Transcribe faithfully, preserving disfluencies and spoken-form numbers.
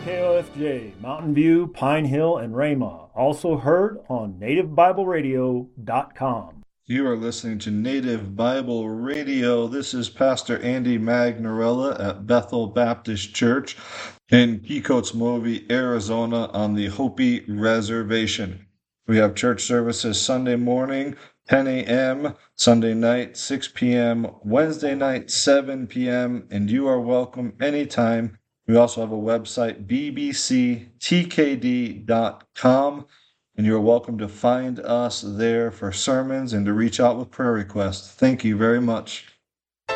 K O F J, Mountain View, Pine Hill, and Rama. Also heard on native bible radio dot com. You are listening to Native Bible Radio. This is Pastor Andy Magnorella at Bethel Baptist Church in Quixotes, Arizona on the Hopi Reservation. We have church services Sunday morning, ten a.m., Sunday night, six p.m., Wednesday night, seven p.m., and you are welcome anytime. We also have a website, b b c t k d dot com. And you're welcome to find us there for sermons and to reach out with prayer requests. Thank you very much.